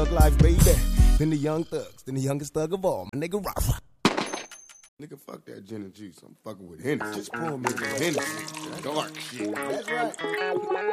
thug life, baby. Then the young thugs, then the youngest thug of all, my nigga Rafa. Nigga, fuck that gin and juice. I'm fucking with Hennessy. Just pour me a little Hennessy. Dark shit. That's right.